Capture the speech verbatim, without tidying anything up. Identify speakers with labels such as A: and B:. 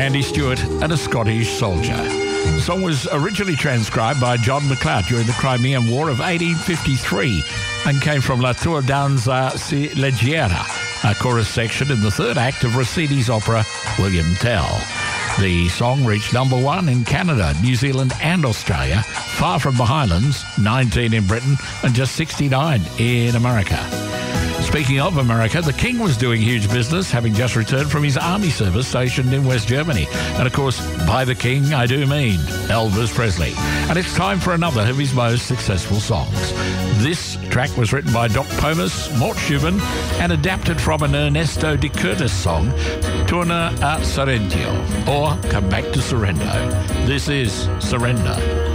A: Andy Stewart and a Scottish Soldier. The song was originally transcribed by John McLeod during the Crimean War of eighteen fifty-three and came from La Tour Danza Si Leggera, a chorus section in the third act of Rossini's opera William Tell. The song reached number one in Canada, New Zealand and Australia, far from the Highlands, nineteen in Britain and just sixty-nine in America. Speaking of America, the King was doing huge business, having just returned from his army service stationed in West Germany. And of course, by the King, I do mean Elvis Presley. And it's time for another of his most successful songs. This track was written by Doc Pomus, Mort Shubin, and adapted from an Ernesto de Curtis song, Torna a Sorrento, or Come Back to Sorrento. This is Surrender.